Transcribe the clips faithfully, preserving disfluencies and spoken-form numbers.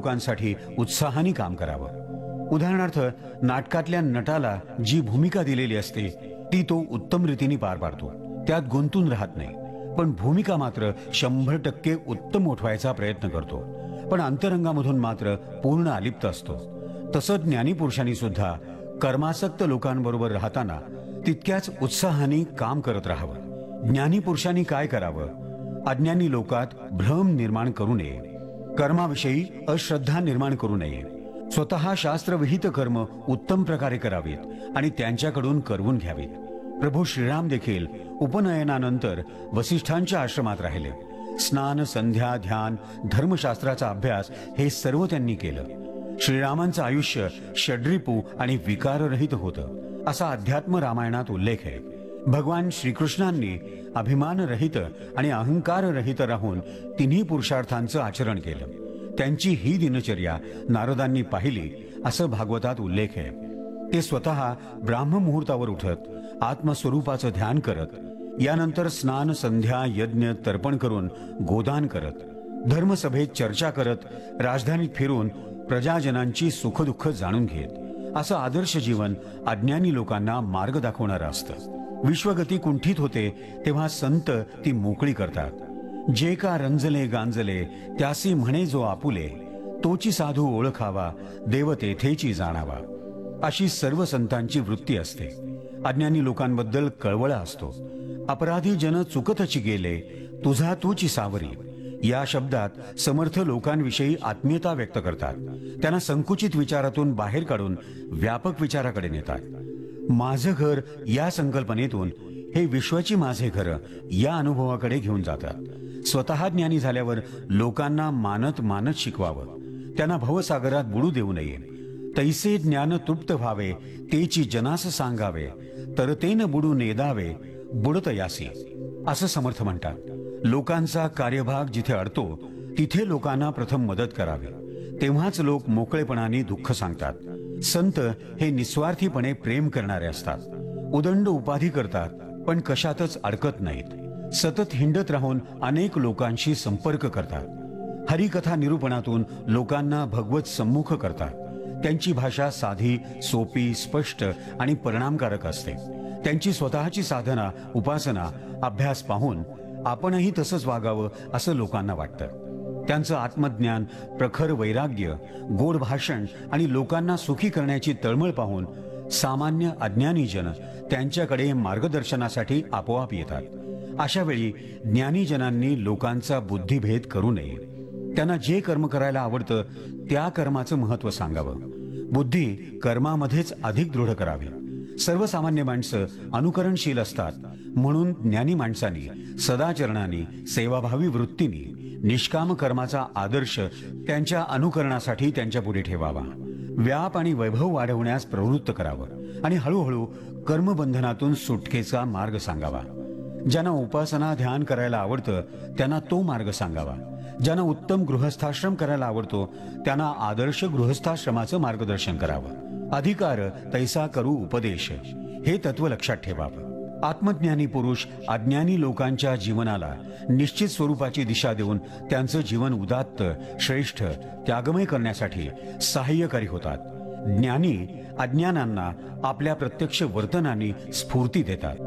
लोकांसाठी उत्साहाने काम करावं. उदाहरणार्थ, नाटकातल्या नटाला जी भूमिका दिलेली असते ती तो उत्तम रीतीने पार पाडतो, त्यात गुंतून राहत नाही. पण भूमिका मात्र शंभर टक्के उत्तम उठवायचा प्रयत्न करतो, पण अंतरंगामधून मात्र पूर्ण अलिप्त असतो. तसंच ज्ञानीपुरुषांनी सुद्धा कर्मासक्त लोकांबरोबर राहताना तितक्याच उत्साहाने काम करत राहावं. ज्ञानीपुरुषांनी काय करावं? अज्ञानी लोकात भ्रम निर्माण करू नये, कर्माविषयी अश्रद्धा निर्माण करू नये. स्वतः शास्त्रविहित कर्म उत्तम प्रकारे करावीत आणि त्यांच्याकडून करवून घ्यावीत. प्रभू श्रीराम देखील उपनयनानंतर वसिष्ठांच्या आश्रमात राहिले. स्नान, संध्या, ध्यान, धर्मशास्त्राचा अभ्यास हे सर्व त्यांनी केलं. श्रीरामांचं आयुष्य षड्रिपू आणि विकाररहित होतं, असा अध्यात्म रामायणात उल्लेख आहे. भगवान श्रीकृष्णांनी अभिमानरहित आणि अहंकाररहित राहून तिन्ही पुरुषार्थांचं आचरण केलं. त्यांची ही दिनचर्या नारदांनी पाहिली, असं भागवतात उल्लेख आहे. ते स्वतः ब्राह्ममुहूर्तावर उठत आत्मस्वरूपाचं ध्यान करत, यानंतर स्नान, संध्या, यज्ञ, तर्पण करून गोदान करत, धर्मसभेत चर्चा करत, राजधानीत फिरून प्रजाजनांची सुखदुःख जाणून घेत, असं आदर्श जीवन अज्ञानी लोकांना मार्ग दाखवणारं असतं. विश्वगती कुंठित होते तेव्हा संत ती मोकळी करतात. जे का रंजले गांजले त्यासी म्हणे जो आपुले, तोची साधू ओळखावा देव तेथेची जाणावा, अशी सर्व संतांची वृत्ती असते. अज्ञानी लोकांबद्दल कळवळा असतो. अपराधी जन चुकतची गेले तुझा तूची सावरी, या शब्दात समर्थ लोकांविषयी आत्मीयता व्यक्त करतात. त्यांना संकुचित विचारातून बाहेर काढून व्यापक विचाराकडे नेतात. माझं घर या संकल्पनेतून हे विश्वाची माझे घर या अनुभवाकडे घेऊन जातात. स्वतः ज्ञानी झाल्यावर लोकांना मानत मानत शिकवावं, त्यांना भवसागरात बुडू देऊ नये. तैसे ज्ञान तृप्त व्हावे तेची जनास सांगावे, तर तेन बुडू नेदावे बुडत यासी, असं समर्थ म्हणतात. लोकांचा कार्यभाग जिथे अडतो तिथे लोकांना प्रथम मदत करावी, तेव्हाच लोक मोकळेपणाने दुःख सांगतात. संत हे निस्वार्थीपणे प्रेम करणारे असतात. उदंड उपाधी करतात पण कशातच अडकत नाहीत. सतत हिंडत राहून अनेक लोकांशी संपर्क करतात. हरिकथा निरूपणातून लोकांना भगवत सम्मुख करतात. त्यांची भाषा साधी, सोपी, स्पष्ट आणि परिणामकारक असते. त्यांची स्वतःची साधना, उपासना, अभ्यास पाहून आपणही तसंच वागावं असं लोकांना वाटतं. त्यांचं आत्मज्ञान, प्रखर वैराग्य, गोड भाषण आणि लोकांना सुखी करण्याची तळमळ पाहून सामान्य अज्ञानी जन त्यांच्याकडे मार्गदर्शनासाठी आपोआप येतात. अशा वेळी ज्ञानीजनांनी लोकांचा बुद्धिभेद करू नये. त्यांना जे कर्म करायला आवडतं त्या कर्माचं महत्त्व सांगावं. बुद्धी कर्मामध्येच अधिक दृढ करावी. सर्वसामान्य माणसं अनुकरणशील असतात, म्हणून ज्ञानी माणसांनी सदाचरणाने, सेवाभावी वृत्तीने निष्काम कर्माचा आदर्श त्यांच्या अनुकरणासाठी त्यांच्या पुढे ठेवावा. व्याप आणि वैभव वाढवण्यास प्रवृत्त करावं आणि हळूहळू कर्मबंधनातून सुटकेचा मार्ग सांगावा. ज्यांना उपासना, ध्यान करायला आवडतं त्यांना तो मार्ग सांगावा. ज्यांना उत्तम गृहस्थाश्रम करायला आवडतो त्यांना आदर्श गृहस्थाश्रमाचं मार्गदर्शन करावं. अधिकार तैसा करू उपदेश, हे तत्व लक्षात ठेवावं. आत्मज्ञानी पुरुष अज्ञानी लोकांच्या जीवनाला निश्चित स्वरूपाची दिशा देऊन त्यांचं जीवन उदात्त, श्रेष्ठ, त्यागमय करण्यासाठी सहाय्यकारी होतात. ज्ञानी अज्ञानांना आपल्या प्रत्यक्ष वर्तनाने स्फूर्ती देतात.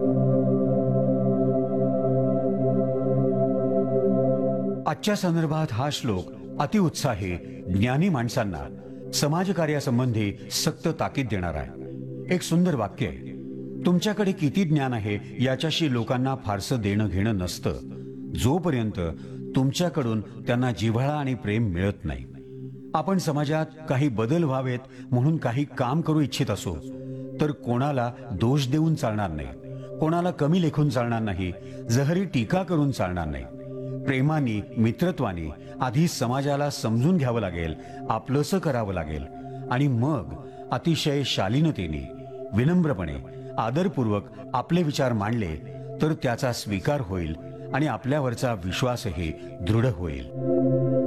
आजच्या संदर्भात हा श्लोक अतिउत्साही ज्ञानी माणसांना समाजकार्यासंबंधी सक्त ताकीद देणार आहे. एक सुंदर वाक्य आहे. तुमच्याकडे किती ज्ञान आहे याच्याशी लोकांना फारसं देणं घेणं नसतं, जोपर्यंत तुमच्याकडून त्यांना जिव्हाळा आणि प्रेम मिळत नाही. आपण समाजात काही बदल व्हावेत म्हणून काही काम करू इच्छित असो तर कोणाला दोष देऊन चालणार नाही, कोणाला कमी लेखून चालणार नाही, जहरी टीका करून चालणार नाही. प्रेमाने, मित्रत्वाने आधी समाजाला समजून घ्यावं लागेल, आपलंसं करावं लागेल आणि मग अतिशय शालीनतेने, विनम्रपणे, आदरपूर्वक आपले विचार मांडले तर त्याचा स्वीकार होईल आणि आपल्यावरचा विश्वासही दृढ होईल.